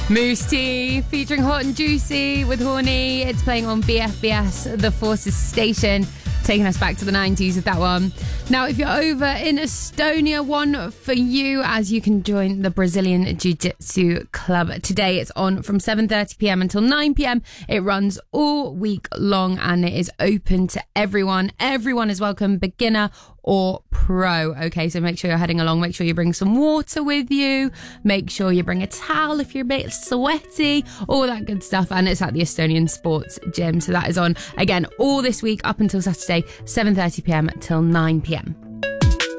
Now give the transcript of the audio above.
Moose Tea featuring Hot and Juicy with Horny. It's playing on BFBS, The Forces Station. Taking us back to the 90s with that one. Now, if you're over in Estonia, one for you, as you can join the Brazilian Jiu-Jitsu Club today. It's on from 7:30pm until 9pm. It runs all week long and it is open to everyone. Everyone is welcome, beginner or pro. Okay, so make sure you're heading along. Make sure you bring some water with you. Make sure you bring a towel if you're a bit sweaty. All that good stuff. And it's at the Estonian Sports Gym. So that is on again all this week up until Saturday, 7:30pm till 9pm.